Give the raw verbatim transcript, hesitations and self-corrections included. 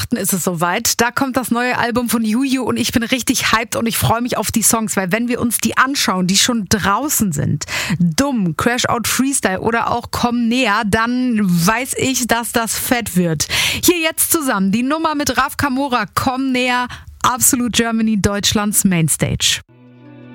achten ist es soweit. Da kommt das neue Album von Juju und ich bin richtig hyped und ich freue mich auf die Songs, weil wenn wir uns die anschauen, die schon draußen sind, Dumm, Crash Out Freestyle oder auch Komm näher, dann weiß ich, dass das fett wird. Hier jetzt zusammen die Nummer mit Raf Camora, Komm näher, Absolute Germany, Deutschlands Mainstage.